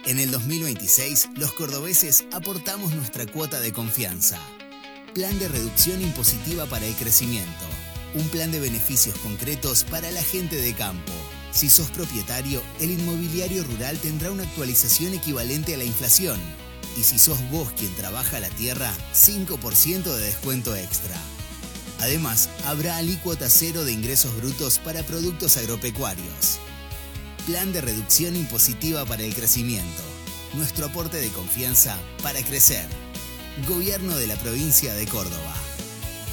En el 2026, los cordobeses aportamos nuestra cuota de confianza. Plan de reducción impositiva para el crecimiento. Un plan de beneficios concretos para la gente de campo. Si sos propietario, el inmobiliario rural tendrá una actualización equivalente a la inflación. Y si sos vos quien trabaja la tierra, 5% de descuento extra. Además, habrá alícuota cero de ingresos brutos para productos agropecuarios. Plan de reducción impositiva para el crecimiento. Nuestro aporte de confianza para crecer. Gobierno de la provincia de Córdoba.